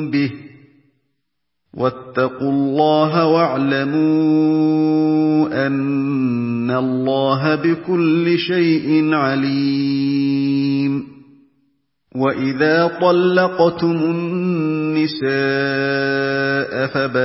بِهِ ۚ وَاتَّقُوا اللَّهَ وَاعْلَمُوا أَنَّ اللَّهَ بِكُلِّ شَيْءٍ عَلِيمٌ وَإِذَا طَلَّقْتُمُ النِّسَاءَ